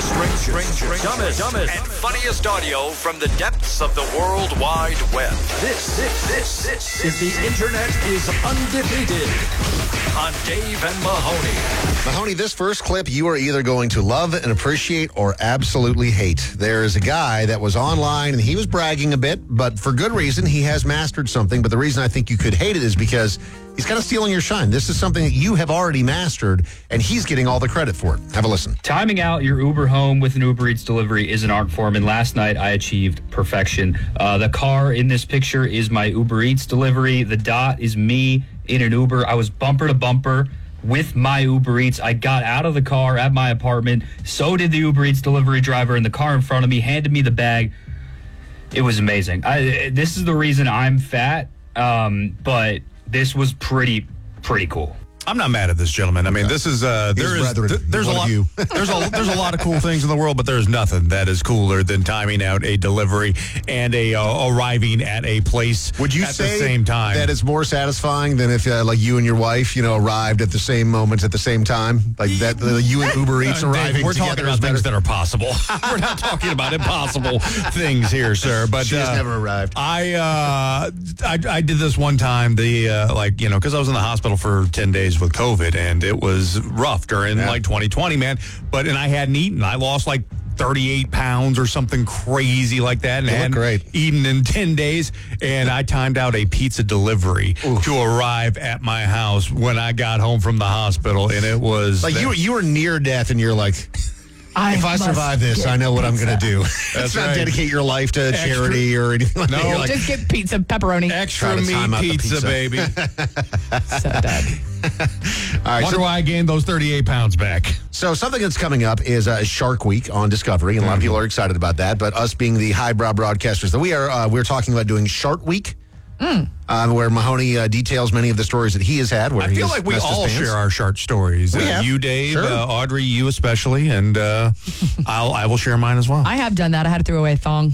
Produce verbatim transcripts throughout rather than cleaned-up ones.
The strangest, strangest dumbest, dumbest, and funniest audio from the depths of the World Wide Web. This, this, this, this is the Internet is Undefeated on Dave and Mahoney. Mahoney, this first clip you are either going to love and appreciate or absolutely hate. There is a guy that was online and he was bragging a bit, but for good reason. He has mastered something, but the reason I think you could hate it is because he's kind of stealing your shine. This is something that you have already mastered, and he's getting all the credit for it. Have a listen. Timing out your Uber home with an Uber Eats delivery is an art form, and last night I achieved perfection. Uh, the car in this picture is my Uber Eats delivery. The dot is me in an Uber. I was bumper to bumper with my Uber Eats. I got out of the car at my apartment. So did the Uber Eats delivery driver in the car in front of me, handed me the bag. It was amazing. I, this is the reason I'm fat, um, but this was pretty, pretty cool. I'm not mad at this gentleman. I mean, Okay. this is uh, there is brethren, th- there's a one lot of you. there's a there's a lot of cool things in the world, but there's nothing that is cooler than timing out a delivery and a uh, arriving at a place Would you at say the same time. that it's more satisfying than if, uh, like, you and your wife, you know, arrived at the same moment at the same time? Like that, uh, you and Uber Eats Uh, Dave, arriving we're together talking is about better. things that are possible. We're not talking about impossible things here, sir. But She has uh, never arrived. I, uh, I I did this one time. The uh, like you know because I was in the hospital for ten days with COVID, and it was rough during Yeah. like twenty twenty, man. But and I hadn't eaten. I lost like thirty-eight pounds or something crazy like that, and You look hadn't great. eaten in ten days. And I timed out a pizza delivery Oof. to arrive at my house when I got home from the hospital, and it was Like, that- you, were- you were near death, and you're like, I if I must survive this, get I know what I'm going to pizza. do. That's Let's not right. dedicate your life to Extra- charity or anything like No. that. You're like, Just get pizza, pepperoni. extra Try to time meat out the pizza, pizza. baby. So dead. all right, Wonder so, why I gained those thirty-eight pounds back. so something that's coming up is uh, Shark Week on Discovery, and a lot of people are excited about that. But us being the highbrow broadcasters that we are, uh, we're talking about doing Shark Week, um, where Mahoney uh, details many of the stories that he has had. Where I he feel has like we messed his all pants. share our shark stories. We Uh, have. you, Dave, Sure. uh, Audrey, you especially, and uh, I'll I will share mine as well. I have done that. I had to throw away a thong.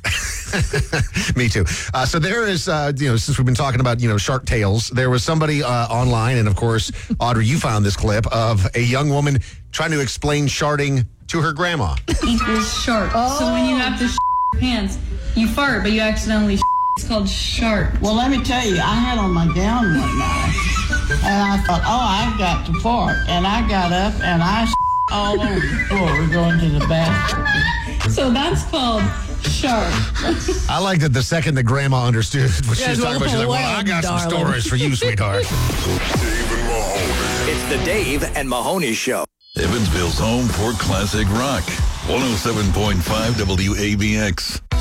Me too. Uh, so there is, uh, you know, since we've been talking about, you know, shark tales, there was somebody uh, online, and of course, Audrey, you found this clip of a young woman trying to explain sharting to her grandma. Equals shark. So when you have to sh- your pants, you fart, but you accidentally sh- it's called shark. Well, let me tell you, I had on my gown one night, and I thought, oh, I've got to fart. And I got up, and I s- all over the floor. We're going to the bathroom. So that's called shark. I like that the second that grandma understood what she was talking about, she's like, well, I got some darling. stories for you, sweetheart. Dave and Mahoney. It's the Dave and Mahoney Show. Evansville's home for classic rock. one oh seven point five W A B X.